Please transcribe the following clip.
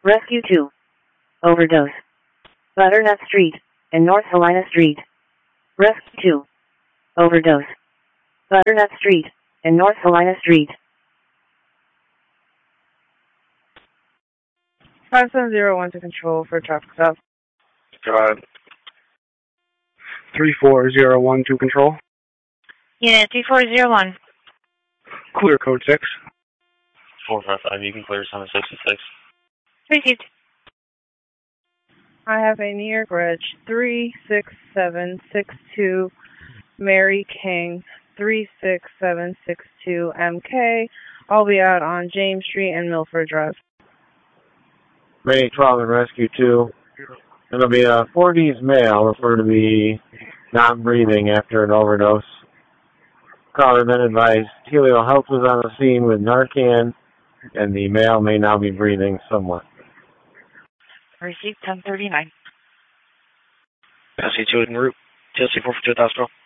Rescue 2. Overdose. Butternut Street and North Helena Street. Rescue 2. Overdose. Butternut Street and North Helena Street. 5701 to control for traffic stop. Go ahead. 3401 to control. Unit 3401. Clear code 6. 455, you can clear 766. Received. I have a New York Reg 36762 Mary King 36762 MK. I'll be out on James Street and Milford Drive. May 12 and Rescue 2. It'll be a 40s male referred to be not breathing after an overdose. Caller then advised Helio Health was on the scene with Narcan, and the male may now be breathing somewhat. Received 1039. SC2 en route. TLC 442 at the hospital.